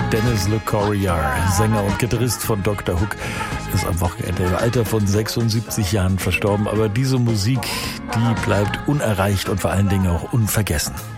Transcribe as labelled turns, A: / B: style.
A: Dennis LeCourrier, Sänger und Gitarrist von Dr. Hook, ist am Wochenende im Alter von 76 Jahren verstorben. Aber diese Musik, die bleibt unerreicht und vor allen Dingen auch unvergessen.